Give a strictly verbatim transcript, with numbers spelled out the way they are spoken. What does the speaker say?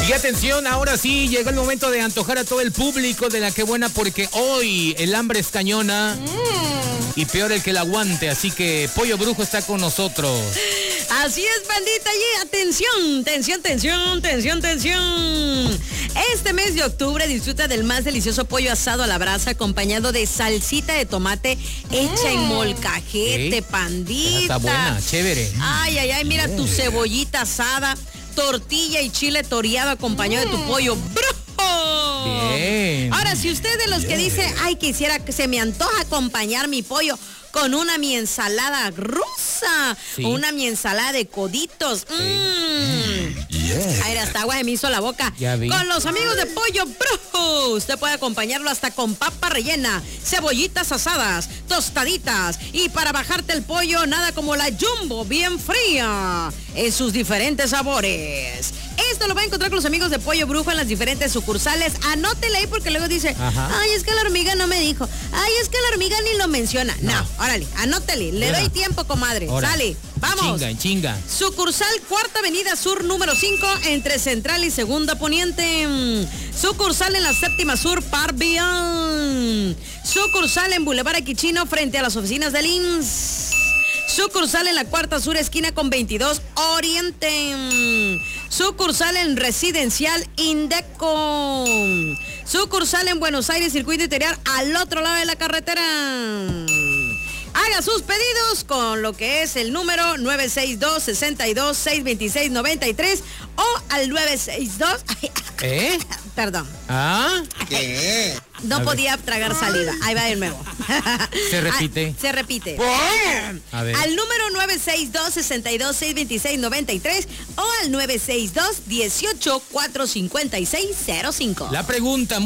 Y atención, ahora sí, llegó el momento de antojar a todo el público de La Qué Buena, porque hoy el hambre es cañona mm. y peor el que la aguante, así que Pollo Brujo está con nosotros. Así es, bandita, y atención, tensión, tensión, tensión, tensión. Este mes de octubre disfruta del más delicioso pollo asado a la brasa acompañado de salsita de tomate hecha en molcajete, ¿sí? Pandita. Está buena, chévere. Ay, ay, ay, mira tu cebollita asada, tortilla y chile toreado acompañado mm. de tu pollo brujo. Bien. Ahora, si usted de los Bien. que dice, ay, quisiera que se me antoja acompañar mi pollo con una mi ensalada rusa, sí. o una mi ensalada de coditos. Sí. Mmm. Yeah. Ay, hasta agua se me hizo la boca. Con los amigos de Pollo Brujo, usted puede acompañarlo hasta con papa rellena, cebollitas asadas, tostaditas, y para bajarte el pollo, nada como la Jumbo bien fría en sus diferentes sabores. Esto lo va a encontrar con los amigos de Pollo Brujo en las diferentes sucursales. Anótele ahí porque luego dice, Ajá. ay, es que la hormiga no me dijo. Ay, es que la hormiga ni lo menciona. No, no órale, anótele. Le Ora. doy tiempo, comadre. Ora. Sale, vamos. Chinga, en chinga. Sucursal Cuarta Avenida Sur número cinco entre Central y Segunda Poniente. Sucursal en la Séptima Sur, Parbian. Sucursal en Boulevard Equichino frente a las oficinas del I M S S. Sucursal en la Cuarta Sur, esquina con veintidós Oriente. Sucursal en Residencial Indeco. Sucursal en Buenos Aires, Circuito Interior, al otro lado de la carretera. Haga sus pedidos con lo que es el número nueve seis dos, seis dos, seis dos seis, nueve tres o al nueve seis dos... ¿Eh? Perdón. ¿Ah? ¿Qué? No A podía ver. tragar saliva. Ahí va de nuevo. Se repite. Ah, se repite. A ver. Al número nueve seis dos, seis dos, seis dos seis, nueve tres o al nueve seis dos, uno ocho, cuatro cinco seis cero cinco. La pregunta